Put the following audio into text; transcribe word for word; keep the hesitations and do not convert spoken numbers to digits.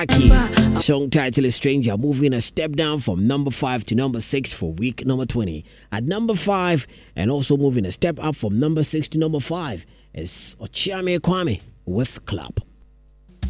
Song title is Stranger, moving a step down from number five to number six for week number twenty. At number five, and also moving a step up from number six to number five, is Ochiame Kwame with Club.